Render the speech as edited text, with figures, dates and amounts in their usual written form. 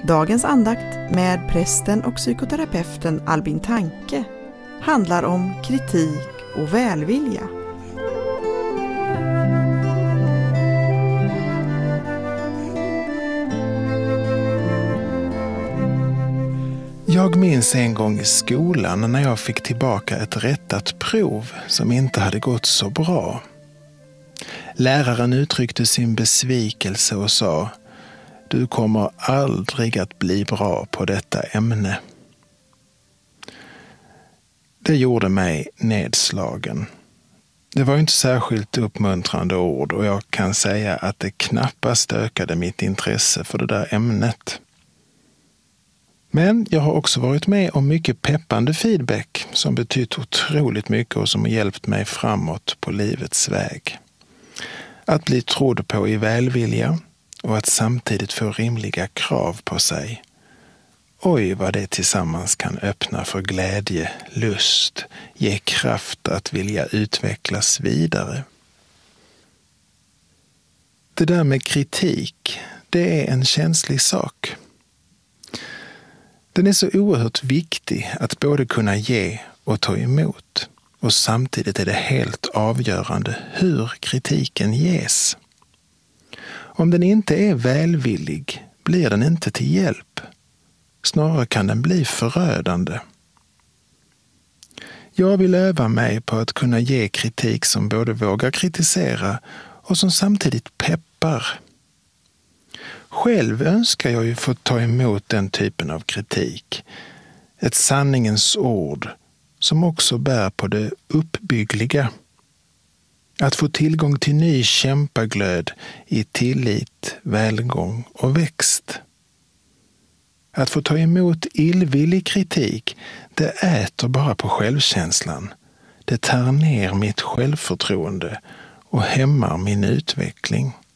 Dagens andakt med prästen och psykoterapeuten Albin Tanke handlar om kritik och välvilja. Jag minns en gång i skolan när jag fick tillbaka ett rättat prov som inte hade gått så bra. Läraren uttryckte sin besvikelse och sa: "Du kommer aldrig att bli bra på detta ämne." Det gjorde mig nedslagen. Det var inte särskilt uppmuntrande ord och jag kan säga att det knappast ökade mitt intresse för det där ämnet. Men jag har också varit med om mycket peppande feedback som betytt otroligt mycket och som har hjälpt mig framåt på livets väg. Att bli trodd på i välvilja och att samtidigt få rimliga krav på sig. Oj, vad det tillsammans kan öppna för glädje, lust, ge kraft att vilja utvecklas vidare. Det där med kritik, det är en känslig sak. Den är så oerhört viktig att både kunna ge och ta emot. Och samtidigt är det helt avgörande hur kritiken ges. Om den inte är välvillig blir den inte till hjälp. Snarare kan den bli förödande. Jag vill öva mig på att kunna ge kritik som både vågar kritisera och som samtidigt peppar. Själv önskar jag ju få ta emot den typen av kritik. Ett sanningens ord som också bär på det uppbyggliga. Att få tillgång till ny kämpaglöd i tillit, välgång och växt. Att få ta emot illvillig kritik, det äter bara på självkänslan. Det tär ner mitt självförtroende och hämmar min utveckling.